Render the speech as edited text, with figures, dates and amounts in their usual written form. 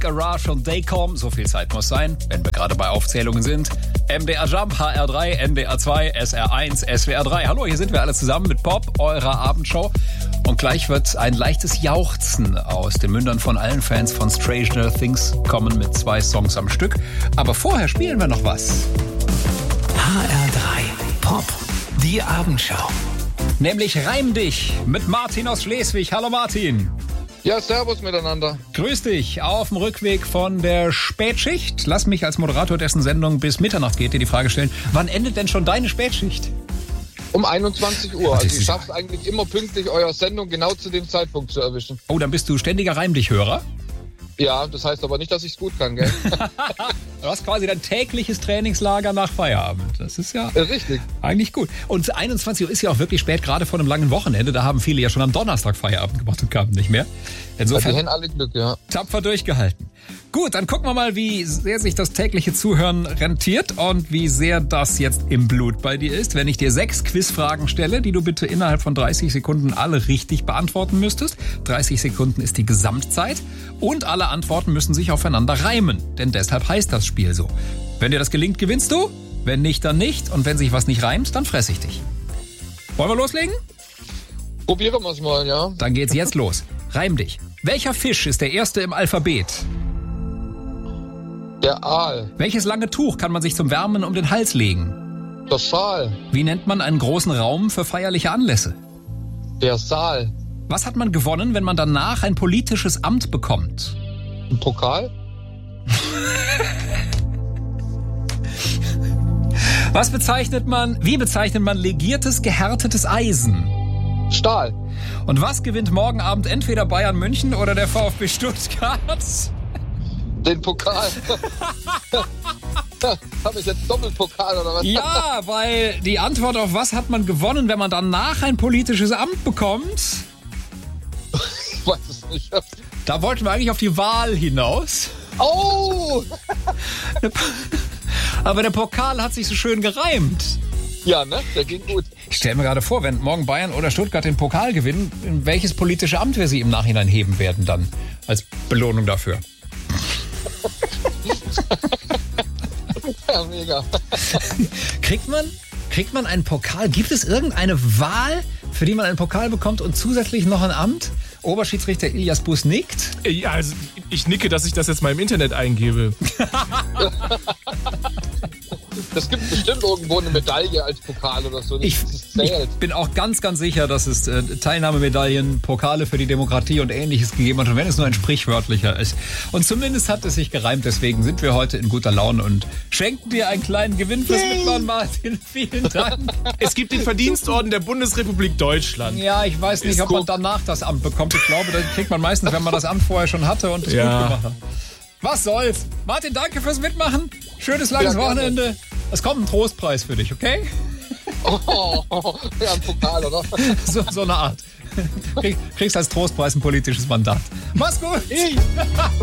Garage und Daycom, so viel Zeit muss sein, wenn wir gerade bei Aufzählungen sind. MDR Jump, HR3, NDR 2, SR1, SWR 3. Hallo, hier sind wir alle zusammen mit Pop, eurer Abendshow. Und gleich wird ein leichtes Jauchzen aus den Mündern von allen Fans von Stranger Things kommen mit 2 Songs am Stück. Aber vorher spielen wir noch was. HR3 Pop, die Abendschau. Nämlich Reim dich mit Martin aus Schleswig. Hallo Martin. Ja, servus miteinander. Grüß dich. Auf dem Rückweg von der Spätschicht. Lass mich als Moderator dessen Sendung bis Mitternacht geht dir die Frage stellen. Wann endet denn schon deine Spätschicht? Um 21 Uhr. Also ich schaffe es eigentlich immer pünktlich, eure Sendung genau zu dem Zeitpunkt zu erwischen. Oh, dann bist du ständiger Reim dich-Hörer? Ja, das heißt aber nicht, dass ich es gut kann, gell? Du hast quasi dein tägliches Trainingslager nach Feierabend. Das ist ja richtig. Eigentlich gut. Und 21 Uhr ist ja auch wirklich spät, gerade vor einem langen Wochenende. Da haben viele ja schon am Donnerstag Feierabend gemacht und kamen nicht mehr. Insofern die haben alle Glück, ja. Tapfer durchgehalten. Gut, dann gucken wir mal, wie sehr sich das tägliche Zuhören rentiert und wie sehr das jetzt im Blut bei dir ist. Wenn ich dir 6 Quizfragen stelle, die du bitte innerhalb von 30 Sekunden alle richtig beantworten müsstest. 30 Sekunden ist die Gesamtzeit und alle Antworten müssen sich aufeinander reimen. Denn deshalb heißt das Spiel so. Wenn dir das gelingt, gewinnst du. Wenn nicht, dann nicht. Und wenn sich was nicht reimt, dann fress ich dich. Wollen wir loslegen? Probieren wir es mal, ja. Dann geht's jetzt los. Reim dich. Welcher Fisch ist der erste im Alphabet? Der Aal. Welches lange Tuch kann man sich zum Wärmen um den Hals legen? Der Schal. Wie nennt man einen großen Raum für feierliche Anlässe? Der Saal. Was hat man gewonnen, wenn man danach ein politisches Amt bekommt? Ein Pokal. Wie bezeichnet man legiertes, gehärtetes Eisen? Stahl. Und was gewinnt morgen Abend entweder Bayern München oder der VfB Stuttgart? Den Pokal. Habe ich jetzt Doppelpokal oder was? Ja, weil die Antwort auf was hat man gewonnen, wenn man danach ein politisches Amt bekommt? Ich weiß es nicht. Da wollten wir eigentlich auf die Wahl hinaus. Oh! Aber der Pokal hat sich so schön gereimt. Ja, ne? Der ging gut. Ich stelle mir gerade vor, wenn morgen Bayern oder Stuttgart den Pokal gewinnen, in welches politische Amt wir sie im Nachhinein heben werden dann als Belohnung dafür. Ja, mega. Kriegt man einen Pokal? Gibt es irgendeine Wahl, für die man einen Pokal bekommt und zusätzlich noch ein Amt? Oberschiedsrichter Ilias Bus nickt. Ja, also ich nicke, dass ich das jetzt mal im Internet eingebe. Es gibt bestimmt irgendwo eine Medaille als Pokal oder so. Ich bin auch ganz, ganz sicher, dass es Teilnahmemedaillen, Pokale für die Demokratie und Ähnliches gegeben hat, und wenn es nur ein sprichwörtlicher ist. Und zumindest hat es sich gereimt, deswegen sind wir heute in guter Laune und schenken dir einen kleinen Gewinn fürs Mitmachen, Martin. Vielen Dank. Es gibt den Verdienstorden der Bundesrepublik Deutschland. Ja, ich weiß nicht, ob man danach das Amt bekommt. Ich glaube, das kriegt man meistens, wenn man das Amt vorher schon hatte und es gut gemacht hat. Was soll's? Martin, danke fürs Mitmachen. Schönes langes Wochenende. Es kommt ein Trostpreis für dich, okay? Ja, ein Pokal, oder? So eine Art. Kriegst als Trostpreis ein politisches Mandat. Mach's gut.